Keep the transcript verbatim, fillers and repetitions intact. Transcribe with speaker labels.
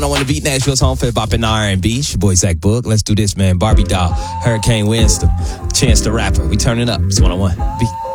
Speaker 1: I want to beat Nashville's home for hip-hop and R and B. It's your boy Zach Book. Let's do this, man. Barbie Doll, Hurricane Winston, Chance the Rapper. We turn it up. It's one oh one. Beat.